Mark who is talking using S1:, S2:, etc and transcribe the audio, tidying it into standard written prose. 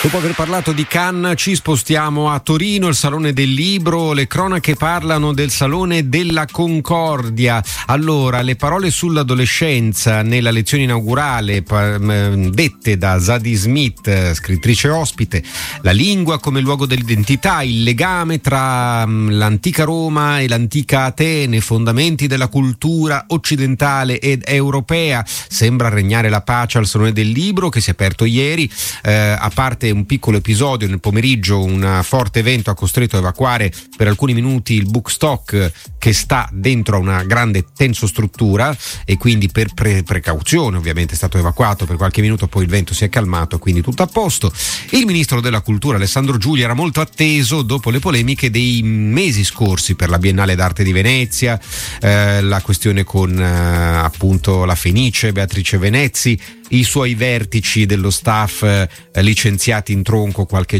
S1: Dopo aver parlato di Cannes ci spostiamo a Torino, il Salone del Libro, le cronache parlano del Salone della Concordia. Allora, le parole sull'adolescenza nella lezione inaugurale dette da Zadie Smith, scrittrice ospite, la lingua come luogo dell'identità, il legame tra l'antica Roma e l'antica Atene, fondamenti della cultura occidentale ed europea. Sembra regnare la pace al Salone del Libro che si è aperto ieri, a parte un piccolo episodio nel pomeriggio, un forte vento ha costretto a evacuare per alcuni minuti il bookstock che sta dentro a una grande tensostruttura e quindi per precauzione ovviamente è stato evacuato per qualche minuto, poi il vento si è calmato, quindi tutto a posto. Il ministro della cultura Alessandro Giulia era molto atteso dopo le polemiche dei mesi scorsi per la Biennale d'Arte di Venezia, la questione con appunto la Fenice, Beatrice Venezzi, i suoi vertici dello staff licenziati in tronco qualche